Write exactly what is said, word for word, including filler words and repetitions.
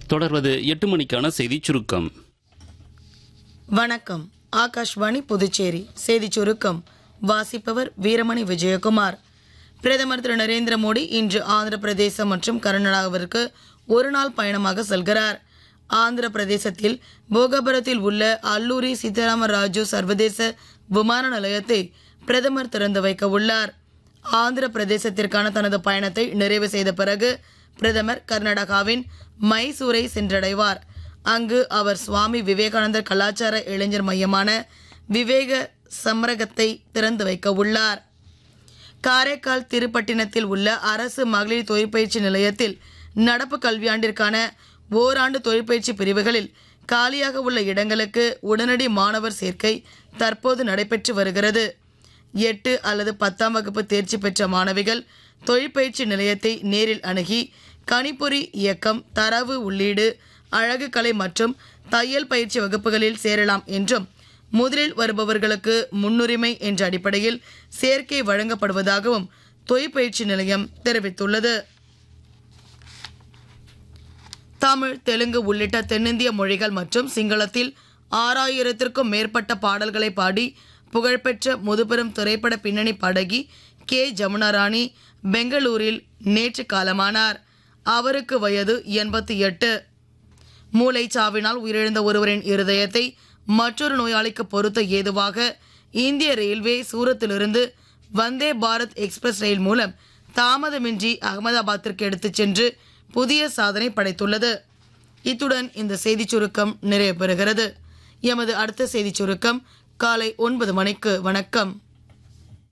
தொடர்வது எட்டு மணிக்கான செய்திச் சுருக்கம். வணக்கம். ஆகாஷ்வாணி புதுச்சேரி செய்திச் சுருக்கம் வாசிப்பவர் வீரமணி விஜயகுமார். பிரதமர் திரு நரேந்திர மோடி இன்று ஆந்திர பிரதேசம் மற்றும் கர்நாடகாவிற்கு ஒரு நாள் பயணமாக செல்கிறார். ஆந்திர பிரதேசத்தில் போகபுரத்தில் உள்ள அல்லூரி சீதாராம ராஜு சர்வதேச விமான நிலையத்தை பிரதமர் திறந்து வைக்க உள்ளார். ஆந்திர பிரதேசத்திற்கான தனது பயணத்தை நிறைவு செய்த பிறகு பிரதமர் கர்நாடகாவின் மைசூரை சென்றடைவார். அங்கு அவர் சுவாமி விவேகானந்தர் கலாச்சார இளைஞர் மையமான விவேக சமரகத்தை திறந்து வைக்க உள்ளார். காரைக்கால் திருப்பட்டினத்தில் உள்ள அரசு மகளிர் தொழிற்பயிற்சி நிலையத்தில் நடப்பு கல்வியாண்டிற்கான ஓராண்டு தொழிற்பயிற்சி பிரிவுகளில் காலியாக உள்ள இடங்களுக்கு உடனடி மாணவர் சேர்க்கை தற்போது நடைபெற்று வருகிறது. எட்டு அல்லது பத்தாம் வகுப்பு தேர்ச்சி பெற்ற மாணவிகள் தொழிற்பயிற்சி நிலையத்தை நேரில் அணுகி கணிப்பொறி இயக்கம், தரவு உள்ளீடு, அழகு கலை மற்றும் தையல் பயிற்சி வகுப்புகளில் சேரலாம் என்றும் முதலில் வருபவர்களுக்கு முன்னுரிமை என்ற அடிப்படையில் சேர்க்கை வழங்கப்படுவதாகவும் தொழிற்பயிற்சி நிலையம் தெரிவித்துள்ளது. தமிழ், தெலுங்கு உள்ளிட்ட தென்னிந்திய மொழிகள் மற்றும் சிங்களத்தில் ஆறாயிரத்திற்கும் மேற்பட்ட பாடல்களை பாடி புகழ்பெற்ற முதுபெரும் திரைப்பட பின்னணி பாடகி கே ஜமுனாராணி பெங்களூரில் நேற்று காலமானார். அவருக்கு வயது எண்பத்தி எட்டு. மூளைச்சாவினால் உயிரிழந்த ஒருவரின் இருதயத்தை மற்றொரு நோயாளிக்கு பொருத்த ஏதுவாக இந்திய ரயில்வே சூரத்திலிருந்து வந்தே பாரத் எக்ஸ்பிரஸ் ரயில் மூலம் தாமதமின்றி அகமதாபாத்திற்கு எடுத்துச் சென்று புதிய சாதனை படைத்துள்ளது. இத்துடன் இந்த செய்திச் சுருக்கம் நிறைவு பெறுகிறது. எமது அடுத்த செய்திச் சுருக்கம் காலை ஒன்பது மணிக்கு. வணக்கம்.